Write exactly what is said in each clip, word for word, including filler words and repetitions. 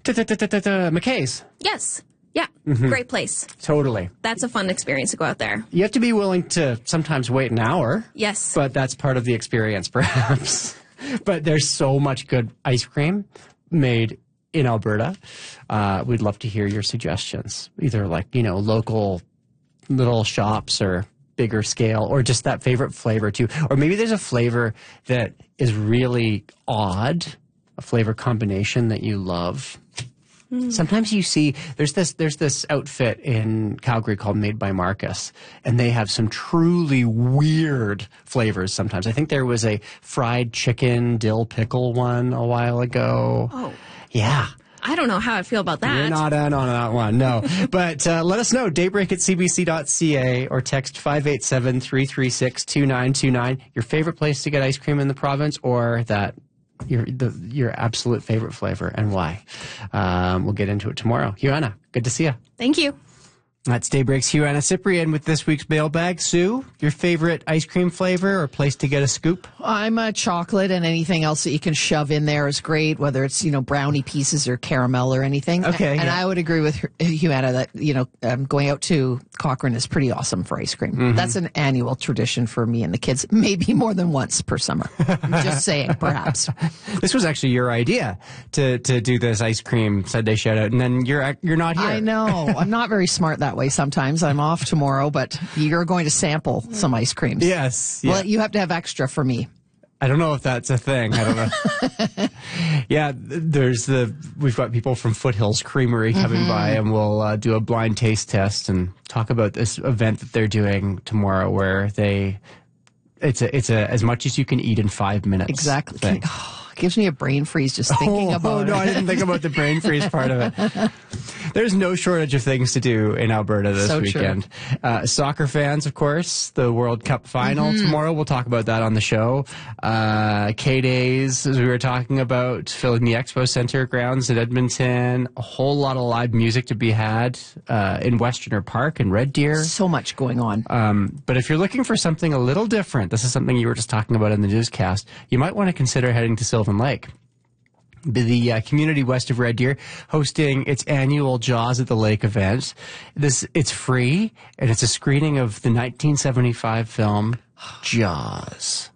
McKay's. Yes. Yeah. Mm-hmm. Great place. Totally. That's a fun experience to go out there. You have to be willing to sometimes wait an hour. Yes. But that's part of the experience, perhaps. But there's so much good ice cream made in Alberta. Uh, we'd love to hear your suggestions, either like, you know, local little shops or bigger scale, or just that favorite flavor too. Or maybe there's a flavor that is really odd, a flavor combination that you love. Mm. Sometimes you see there's this there's this outfit in Calgary called Made by Marcus, and they have some truly weird flavors sometimes. I think there was a fried chicken dill pickle one a while ago. Oh. Yeah. I don't know how I feel about that. You're not in on that one, no. But uh, let us know, daybreak at c b c dot c a, or text five eight seven, three three six, two nine two nine. Your favorite place to get ice cream in the province, or that your the, your absolute favorite flavor, and why. Um, we'll get into it tomorrow. Huana, good to see you. Thank you. That's Daybreak's Huana Cyprian with this week's mailbag. Sue, your favorite ice cream flavor or place to get a scoop? I'm a chocolate, and anything else that you can shove in there is great, whether it's, you know, brownie pieces or caramel or anything. Okay. And yeah. I would agree with Huana that, you know, um, going out to Cochrane is pretty awesome for ice cream. Mm-hmm. That's an annual tradition for me and the kids, maybe more than once per summer. I'm just saying, perhaps. This was actually your idea to, to do this ice cream Sunday shout out, and then you're you're not here. I know. I'm not very smart that way sometimes. I'm off tomorrow, but you're going to sample some ice creams. Yes. Yeah. Well, you have to have extra for me. I don't know if that's a thing. I don't know. Yeah, there's the we've got people from Foothills Creamery coming mm-hmm. by, and we'll uh, do a blind taste test and talk about this event that they're doing tomorrow, where they it's a it's a as much as you can eat in five minutes. Exactly. Thing. Oh, it gives me a brain freeze just thinking oh, about oh, it. No, I didn't think about the brain freeze part of it. There's no shortage of things to do in Alberta this so weekend. Uh, soccer fans, of course, the World Cup final mm-hmm. tomorrow. We'll talk about that on the show. Uh, K-Days, as we were talking about, filling the Expo Center grounds at Edmonton. A whole lot of live music to be had uh, in Westerner Park and Red Deer. So much going on. Um, but if you're looking for something a little different, this is something you were just talking about in the newscast, you might want to consider heading to Sylvan Lake. The uh, community west of Red Deer hosting its annual Jaws at the Lake event. This it's free, and it's a screening of the nineteen seventy-five film Jaws.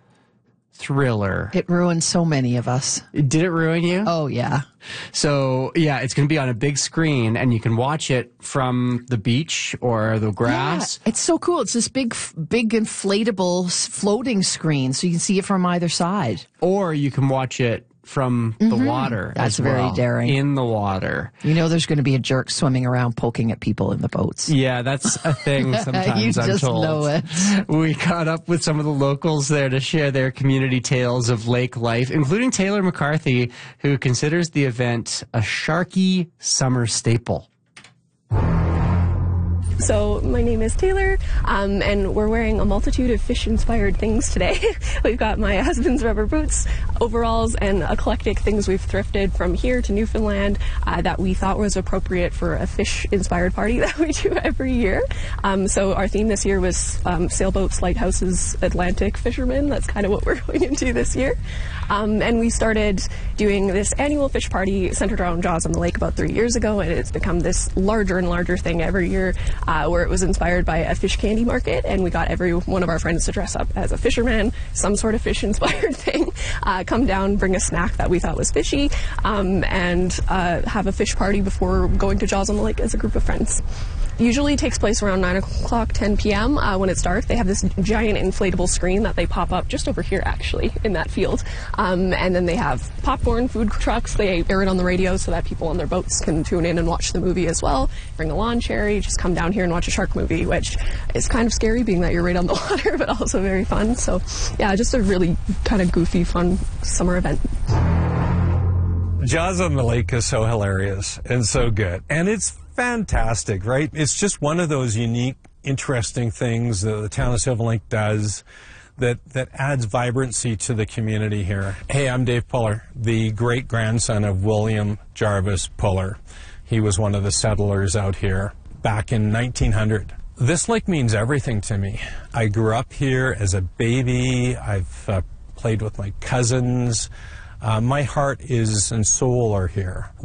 Thriller. It ruined so many of us. Did it ruin you? Oh, yeah. So, yeah, it's going to be on a big screen, and you can watch it from the beach or the grass. Yeah, it's so cool. It's this big, big inflatable floating screen, so you can see it from either side. Or you can watch it from the mm-hmm. water. That's as well, very daring. In the water. You know there's going to be a jerk swimming around poking at people in the boats. Yeah, that's a thing sometimes, you I'm just told. know it. We caught up with some of the locals there to share their community tales of lake life, including Taylor McCarthy, who considers the event a sharky summer staple. So my name is Taylor, um, and we're wearing a multitude of fish-inspired things today. We've got my husband's rubber boots, overalls, and eclectic things we've thrifted from here to Newfoundland uh, that we thought was appropriate for a fish-inspired party that we do every year. Um, so our theme this year was um, sailboats, lighthouses, Atlantic fishermen. That's kind of what we're going into this year. Um, and we started doing this annual fish party centered around Jaws on the Lake about three years ago, and it's become this larger and larger thing every year. Uh, where it was inspired by a fish candy market, and we got every one of our friends to dress up as a fisherman, some sort of fish-inspired thing, uh, come down, bring a snack that we thought was fishy, um, and uh, have a fish party before going to Jaws on the Lake as a group of friends. Usually takes place around nine o'clock, ten p.m. Uh, when it's dark. They have this giant inflatable screen that they pop up just over here, actually, in that field. Um, and then they have popcorn, food trucks. They air it on the radio so that people on their boats can tune in and watch the movie as well. Bring a lawn chair. You just come down here and watch a shark movie, which is kind of scary being that you're right on the water, but also very fun. So, yeah, just a really kind of goofy, fun summer event. Jaws on the Lake is so hilarious and so good. And it's fantastic, right? It's just one of those unique, interesting things that the town of Sylvan Lake does that, that adds vibrancy to the community here. Hey, I'm Dave Puller, the great-grandson of William Jarvis Puller. He was one of the settlers out here back in nineteen hundred. This lake means everything to me. I grew up here as a baby. I've uh, played with my cousins. Uh, my heart is and soul are here.